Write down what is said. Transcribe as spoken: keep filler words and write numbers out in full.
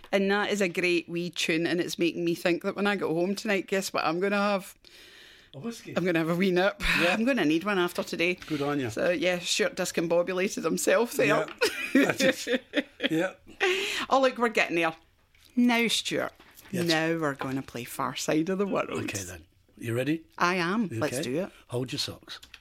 And that is a great wee tune, and it's making me think that when I go home tonight, guess what I'm going to have? A whiskey. I'm going to have a wee nip. Yeah. I'm going to need one after today. Good on you. So, yeah, Stuart discombobulated himself there. Yeah. That's it. Yeah. Oh, look, we're getting there. Now, Stuart, Yes. now we're going to play Far Side of the World. Okay then. You ready? I am. You Let's okay? do it. Hold your socks.